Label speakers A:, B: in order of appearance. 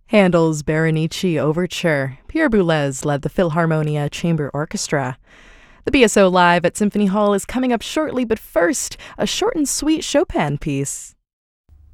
A: Handel's Berenice Overture. Pierre Boulez led the Philharmonia Chamber Orchestra. The BSO Live at Symphony Hall is coming up shortly, but first, a short and sweet Chopin piece.